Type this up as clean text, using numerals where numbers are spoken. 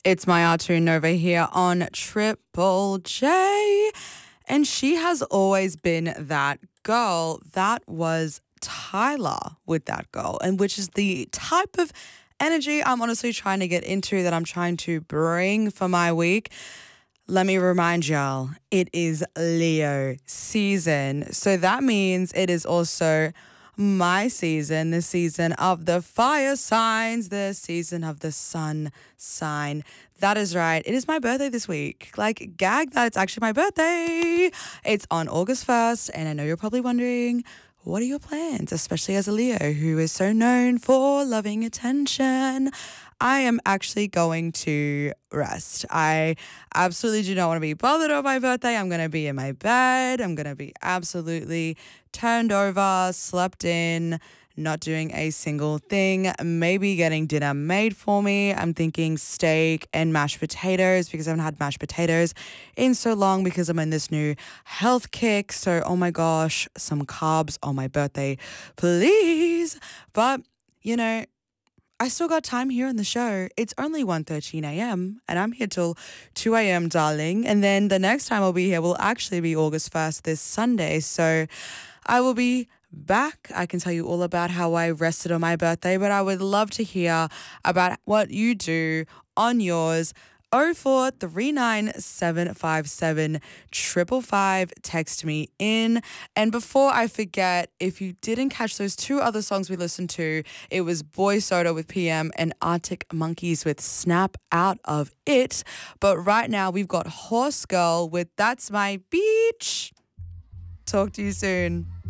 It's my R2 Nova here on Triple J. And she has always been that girl. That was Tyler with That Girl, and which is the type of energy I'm honestly trying to get into, that I'm trying to bring for my week. Let me remind y'all, it is Leo season. So that means it is also my season, the season of the fire signs, the season of the sun sign. That is right. It is my birthday this week. Like, gag that it's actually my birthday. It's on August 1st, and I know you're probably wondering, what are your plans, especially as a Leo who is so known for loving attention? I am actually going to rest. I absolutely do not want to be bothered on my birthday. I'm going to be in my bed. I'm going to be absolutely turned over, slept in, not doing a single thing, maybe getting dinner made for me. I'm thinking steak and mashed potatoes, because I haven't had mashed potatoes in so long because I'm in this new health kick. So, oh my gosh, some carbs on my birthday, please. But, you know, I still got time here on the show. It's only 1:13 a.m. and I'm here till 2 a.m., darling. And then the next time I'll be here will actually be August 1st, this Sunday. So I will be back. I can tell you all about how I rested on my birthday, but I would love to hear about what you do on yours. 0439 text me in. And before I forget, if you didn't catch those two other songs we listened to, it was Boy Soda with PM and Arctic Monkeys with Snap Out of It. But right now we've got Horse Girl with That's My Beach. Talk to you soon.